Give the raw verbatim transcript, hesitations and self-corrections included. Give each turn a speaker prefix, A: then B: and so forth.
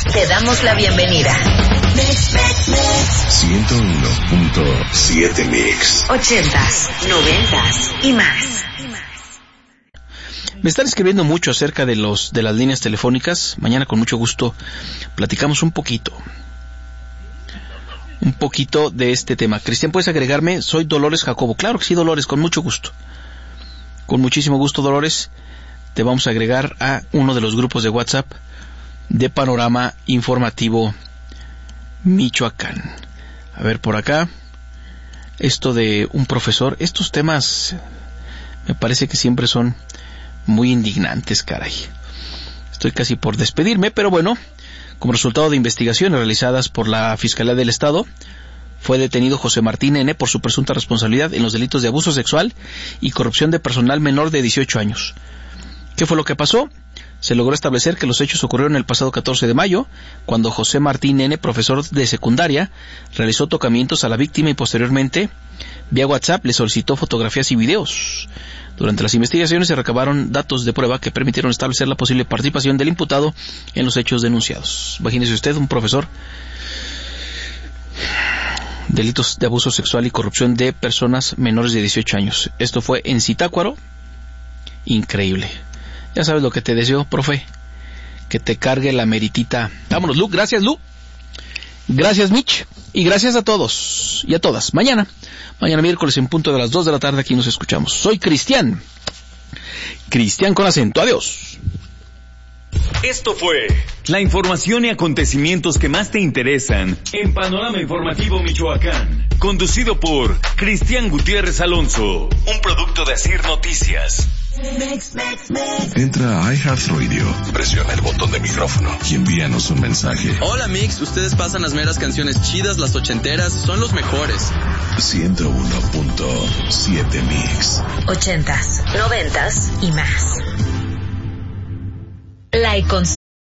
A: Te damos la bienvenida.
B: ciento uno punto siete Mix.
A: Ochentas, noventas y más.
C: Me están escribiendo mucho acerca de los de las líneas telefónicas. Mañana con mucho gusto platicamos un poquito. Un poquito de este tema. Cristian, ¿puedes agregarme? Soy Dolores Jacobo. Claro que sí, Dolores, con mucho gusto. Con muchísimo gusto, Dolores. Te vamos a agregar a uno de los grupos de WhatsApp de Panorama Informativo Michoacán. A ver, por acá. Esto de un profesor. Estos temas me parece que siempre son muy indignantes, caray. Estoy casi por despedirme, pero bueno, como resultado de investigaciones realizadas por la Fiscalía del Estado, fue detenido José Martín N. por su presunta responsabilidad en los delitos de abuso sexual y corrupción de personal menor de dieciocho años. ¿Qué fue lo que pasó? Se logró establecer que los hechos ocurrieron el pasado catorce de mayo, cuando José Martín N., profesor de secundaria, realizó tocamientos a la víctima y posteriormente, vía WhatsApp, le solicitó fotografías y videos. Durante las investigaciones se recabaron datos de prueba que permitieron establecer la posible participación del imputado en los hechos denunciados. Imagínese usted, un profesor, delitos de abuso sexual y corrupción de personas menores de dieciocho años. Esto fue en Zitácuaro. Increíble. Ya sabes lo que te deseo, profe. Que te cargue la meritita. Vámonos, Lu. Gracias, Lu. Gracias, Mitch. Y gracias a todos y a todas. Mañana, mañana miércoles en punto de las dos de la tarde aquí nos escuchamos. Soy Cristian. Cristian con acento. Adiós.
D: Esto fue la información y acontecimientos que más te interesan en Panorama Informativo Michoacán. Conducido por Cristian Gutiérrez Alonso. Un producto de Asir Noticias.
B: Entra a iHeartRadio, presiona el botón de micrófono y envíanos un mensaje.
E: Hola Mix, ustedes pasan las meras canciones chidas, las ochenteras, son los mejores.
B: ciento uno punto siete Mix.
A: Ochentas, noventas y más. La